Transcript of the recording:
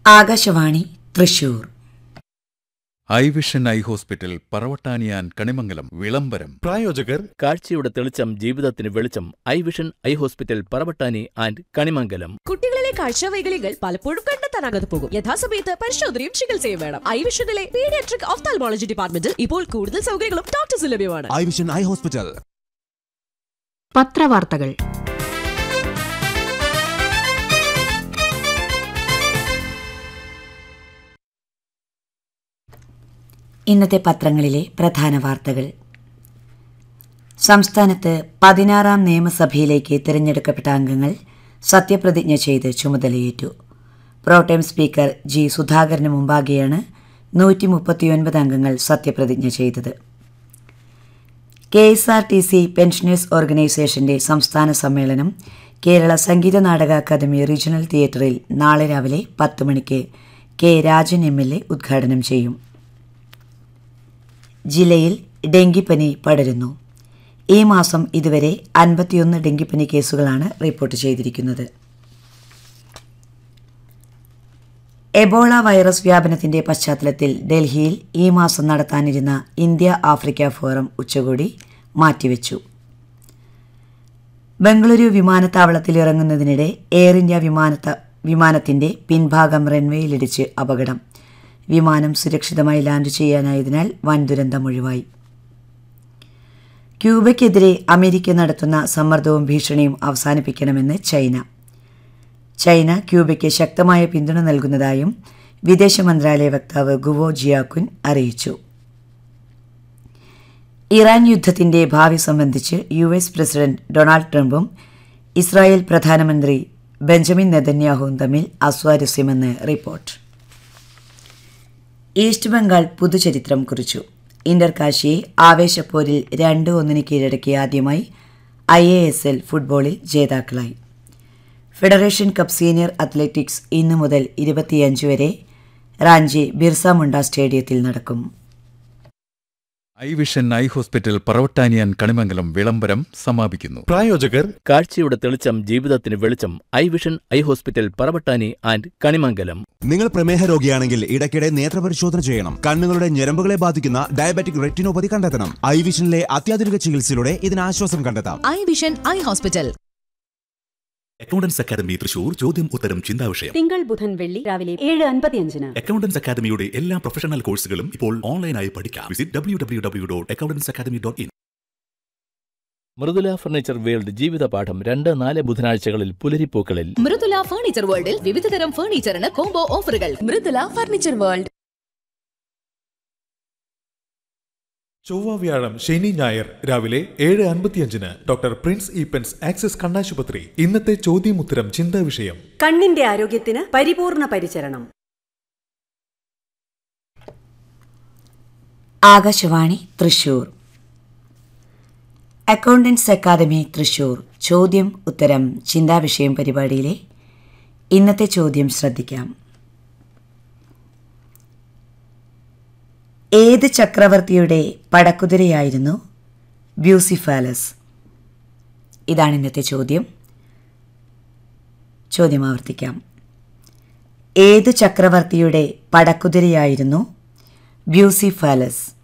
Akashvani Thrissur. I vision eye hospital പറവട്ടാനിയാൻ Kanimangalam വിളംബരം. പ്രായോജകർ കാഴ്ചയുടെ തെളിച്ചം ജീവിതത്തിന് വെളിച്ചം. I vision eye hospital Paravattani and Kanimangalam. കുട്ടികളിലെ കാഴ്ചവൈകല്യങ്ങൾ പലപ്പോഴും കണ്ടെത്താനാകാതെ പോകും. യഥാസമയത്ത് പരിശോധനയും ചികിത്സയും വേണം. ഐ വിഷനിലെ പീഡിയാട്രിക് ഓഫ്താൽമോളജി ഡിപ്പാർട്ട്മെന്റിൽ ഇപ്പോൾ കൂടുതൽ സൗകര്യങ്ങളും ഡോക്ടേഴ്സ് ലഭ്യമാണ്. I vision eye hospital. പത്രവാർത്തകൾ. ഇന്നത്തെ പത്രങ്ങളിലെ പ്രധാന വാർത്തകൾ. സംസ്ഥാനത്ത് 16ാം നിയമസഭയിലേക്ക് തിരഞ്ഞെടുക്കപ്പെട്ട അംഗങ്ങൾ സത്യപ്രതിജ്ഞ ചെയ്ത് ചുമതലയേറ്റു. പ്രോടേം സ്പീക്കർ ജി സുധാകരന് മുമ്പാകെയാണ് 139 അംഗങ്ങൾ സത്യപ്രതിജ്ഞ ചെയ്തത്. KSRTC പെൻഷനേഴ്സ് ഓർഗനൈസേഷന്റെ സംസ്ഥാന സമ്മേളനം കേരള സംഗീത നാടക അക്കാദമി റീജിയണൽ തിയേറ്ററിൽ നാളെ രാവിലെ 10 മണിക്ക് കെ രാജൻ MLA ഉദ്ഘാടനം ചെയ്യും. ജില്ലയിൽ ഡെങ്കിപ്പനി പടരുന്നു. ഈ മാസം ഇതുവരെ 51 ഡെങ്കിപ്പനി കേസുകളാണ് റിപ്പോർട്ട് ചെയ്തിരിക്കുന്നത്. എബോള വൈറസ് വ്യാപനത്തിന്റെ പശ്ചാത്തലത്തിൽ ഡൽഹിയിൽ ഈ മാസം നടത്താനിരുന്ന ഇന്ത്യ ആഫ്രിക്ക ഫോറം ഉച്ചകോടി മാറ്റിവെച്ചു. ബംഗളൂരു വിമാനത്താവളത്തിൽ ഇറങ്ങുന്നതിനിടെ എയർ ഇന്ത്യ വിമാനത്തിന്റെ പിൻഭാഗം റൺവേയിലിടിച്ച് അപകടം. വിമാനം സുരക്ഷിതമായി ലാൻഡ് ചെയ്യാനായതിനാൽ വൻ ദുരന്തം ഒഴിവായി. ക്യൂബയ്ക്കെതിരെ അമേരിക്ക നടത്തുന്ന സമ്മർദ്ദവും ഭീഷണിയും അവസാനിപ്പിക്കണമെന്ന് ചൈന ക്യൂബയ്ക്ക് ശക്തമായ പിന്തുണ നൽകുന്നതായും വിദേശ മന്ത്രാലയ വക്താവ് ഗുവോ ജിയാകുൻ അറിയിച്ചു. ഇറാൻ യുദ്ധത്തിന്റെ ഭാവി സംബന്ധിച്ച് US പ്രസിഡന്റ് ഡൊണാൾഡ് ട്രംപും ഇസ്രായേൽ പ്രധാനമന്ത്രി ബെഞ്ചമിൻ നെതന്യാഹുവും തമ്മിൽ അസ്വാരസ്യമെന്ന് റിപ്പോർട്ട്. ഈസ്റ്റ് ബംഗാൾ പുതുചരിത്രം കുറിച്ചു. ഇന്റർകാശിയെ ആവേശപ്പോരിൽ 2-1 കീഴടക്കി ആദ്യമായി IASL ഫുട്ബോളിൽ ജേതാക്കളായി. ഫെഡറേഷൻ കപ്പ് സീനിയർ അത്ലറ്റിക്സ് ഇന്നു മുതൽ 25 വരെ റാഞ്ചി ബിർസ മുണ്ട സ്റ്റേഡിയത്തിൽ നടക്കും. I vision eye hospital പറവട്ടാനിയാൻ Kanimangalam വിളംബരം സമാപിക്കുന്നു. പ്രായോജകർ കാഴ്ചയുടെ തെളിച്ചം ജീവിതത്തിന് വെളിച്ചം. I vision eye hospital Paravattani and Kanimangalam. നിങ്ങൾ പ്രമേഹ രോഗിയാണെങ്കിൽ ഇടയ്ക്കിടെ നേത്രപരിശോധന ചെയ്യണം. കണ്ണുകളുടെ ഞരമ്പുകളെ ബാധിക്കുന്ന ഡയബറ്റിക് റെറ്റിനോപ്പതി കണ്ടെത്തണം. ഐ വിഷനിലെ അത്യാധുനിക ചികിത്സയിലൂടെ ഇതിന് ആശ്വാസം കണ്ടെത്താം. I vision eye hospital. Accountants academy Thrissur ചോദ്യം ഉത്തരം ചിന്താവിഷയം. തിങ്കൾ ബുധൻ വെള്ളി രാവിലെ 7:55. അക്കൗണ്ടൻസ് അക്കാദമിയുടെ എല്ലാ പ്രൊഫഷണൽ കോഴ്സുകളും ഇപ്പോൾ ഓൺലൈനായി പഠിക്കാം. Visit www.accountanceacademy.in. Mridula furniture world ജീവിതപാഠം 2-4 ബുധനാഴ്ചകളിൽ പുലരിപ്പൂക്കളിൽ. Mridula furniture വേൾഡിൽ വിവിധതരം ഫർണിച്ചറിന് കോംബോ ഓഫറുകൾ. Mridula furniture world. ചൊവ്വ വ്യാഴം ശനി ഞായർ രാവിലെ 7:55 ഡോക്ടർ പ്രിൻസ് ഈപ്പൻസ് ആക്സിസ് കണ്ണാശുപത്രി. ഇന്നത്തെ ചോദ്യമുത്തരം ചിന്താവിഷയം. കണ്ണിന്റെ ആരോഗ്യത്തിന് പരിപൂർണ പരിചരണം. ആകാശവാണി തൃശൂർ. അക്കൗണ്ടൻസ് അക്കാദമി തൃശൂർ ചോദ്യം ഉത്തരം ചിന്താവിഷയം പരിപാടിയിലെ ഇന്നത്തെ ചോദ്യം ശ്രദ്ധിക്കാം. ഏത് ചക്രവർത്തിയുടെ പടക്കുതിരയായിരുന്നു ബ്യൂസിഫാലസ്? ഇതാണ് ഇന്നത്തെ ചോദ്യം. ചോദ്യം ആവർത്തിക്കാം. ഏത് ചക്രവർത്തിയുടെ പടക്കുതിരയായിരുന്നു ബ്യൂസിഫാലസ്?